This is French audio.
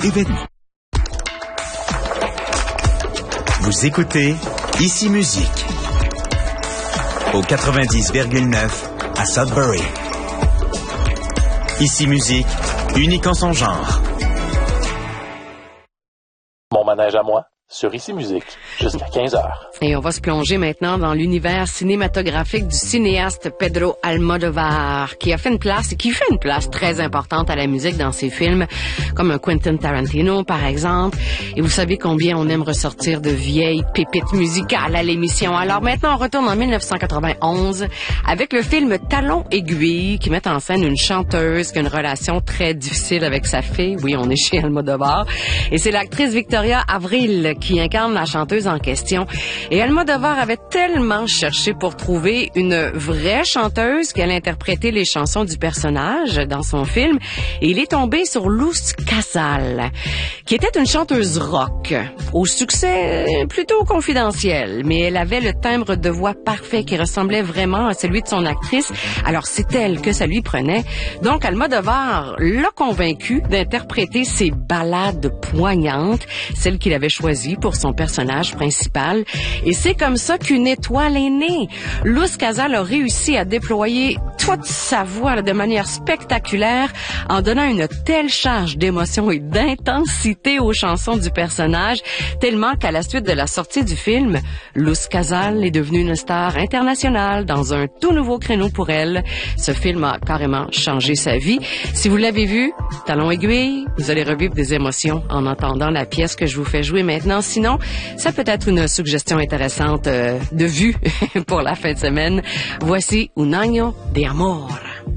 événement. Vous écoutez Ici Musique au 90,9 à Sudbury. Ici Musique, unique en son genre. Mon manège à moi, sur Ici Musique, jusqu'à 15h. Et on va se plonger maintenant dans l'univers cinématographique du cinéaste Pedro Almodovar, qui a fait une place et qui fait une place très importante à la musique dans ses films, comme un Quentin Tarantino, par exemple. Et vous savez combien on aime ressortir de vieilles pépites musicales à l'émission. Alors maintenant, on retourne en 1991 avec le film Talons aiguilles, qui met en scène une chanteuse qui a une relation très difficile avec sa fille. Oui, on est chez Almodovar. Et c'est l'actrice Victoria Avril qui incarne la chanteuse en question. Et Almodovar avait tellement cherché pour trouver une vraie chanteuse qu'elle interprétait les chansons du personnage dans son film. Et il est tombé sur Luz Casal, qui était une chanteuse rock, au succès plutôt confidentiel. Mais elle avait le timbre de voix parfait qui ressemblait vraiment à celui de son actrice. Alors c'est elle que ça lui prenait. Donc Almodovar l'a convaincue d'interpréter ses ballades poignantes, celles qu'il avait choisies pour son personnage principal. Et c'est comme ça qu'une étoile est née. Luz Casal a réussi à déployer toute sa voix de manière spectaculaire en donnant une telle charge d'émotion et d'intensité aux chansons du personnage, tellement qu'à la suite de la sortie du film, Luz Casal est devenue une star internationale dans un tout nouveau créneau pour elle. Ce film a carrément changé sa vie. Si vous l'avez vu, Talons aiguilles, vous allez revivre des émotions en entendant la pièce que je vous fais jouer maintenant. Sinon, ça peut être une suggestion intéressante de vue pour la fin de semaine. Voici Un año de amor.